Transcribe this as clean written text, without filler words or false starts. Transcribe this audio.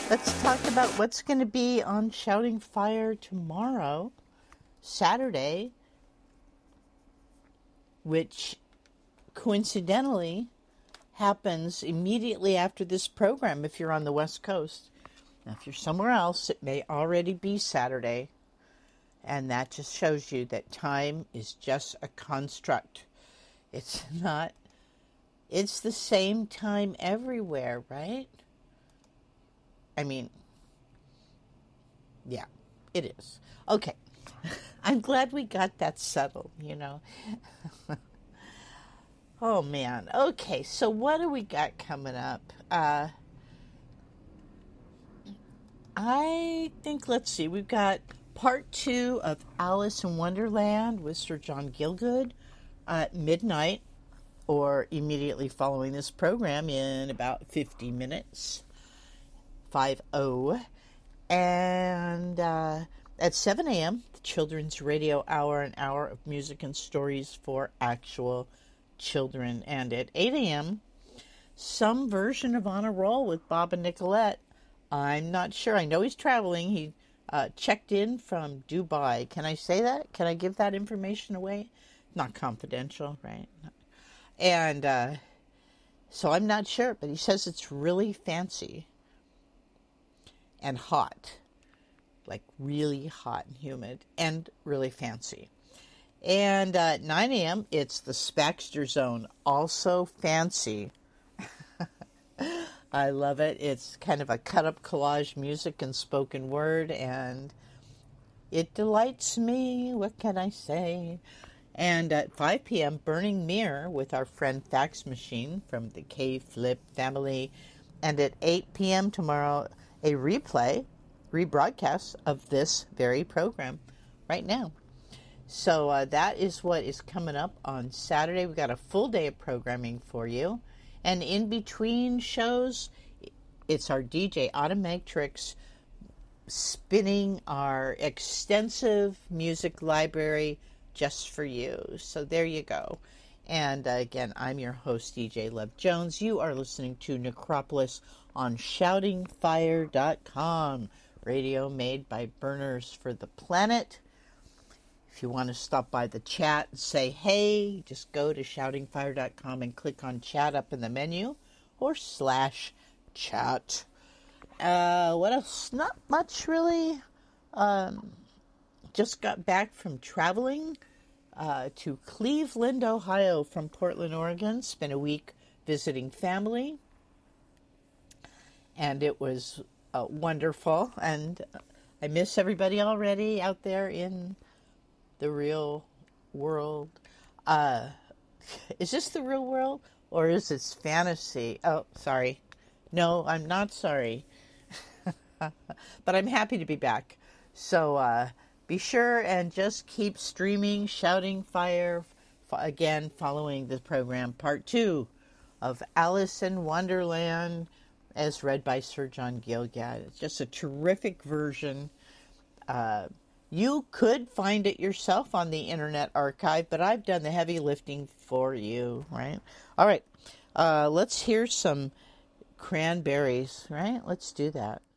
Let's talk about what's going to be on Shouting Fire tomorrow, Saturday, which coincidentally happens immediately after this program if you're on the West Coast. Now, if you're somewhere else, it may already be Saturday, and that just shows you that time is just a construct. It's not, it's the same time everywhere, right? I mean, yeah, it is. Okay. I'm glad we got that settled, you know. Oh, man. Okay, so what do we got coming up? I think, let's see, we've got part 2 of Alice in Wonderland with Sir John Gielgud at midnight, or immediately following this program in about 50 minutes. 5:00, and at 7 a.m., the Children's Radio Hour, an hour of music and stories for actual children. And at 8 a.m., some version of On a Roll with Bob and Nicolette. I'm not sure. I know he's traveling. He checked in from Dubai. Can I say that? Can I give that information away? Not confidential, right? And so I'm not sure, but he says it's really fancy. And hot, like really hot and humid, and really fancy. And at 9 a.m., it's the Spaxter Zone, also fancy. I love it. It's kind of a cut-up collage music and spoken word, and it delights me. What can I say? And at 5 p.m., Burning Mirror with our friend Fax Machine from the K-Flip family. And at 8 p.m. tomorrow, a rebroadcast of this very program right now. So that is what is coming up on Saturday. We've got a full day of programming for you. And in between shows, it's our DJ Automatrix spinning our extensive music library just for you. So there you go. And again, I'm your host, DJ Lev Jones. You are listening to Necropolis on shoutingfire.com, radio made by burners for the planet. If you want to stop by the chat and say, hey, just go to shoutingfire.com and click on chat up in the menu, or /chat. What else? Not much, really. Just got back from traveling to Cleveland, Ohio from Portland, Oregon. Spent a week visiting family. And it was wonderful. And I miss everybody already out there in the real world. Is this the real world? Or is this fantasy? Oh, sorry. No, I'm not sorry. But I'm happy to be back. So be sure and just keep streaming Shouting Fire, again, following the program, part 2 of Alice in Wonderland, as read by Sir John Gielgud. It's just a terrific version. You could find it yourself on the Internet Archive, but I've done the heavy lifting for you, right? All right, let's hear some Cranberries, right? Let's do that.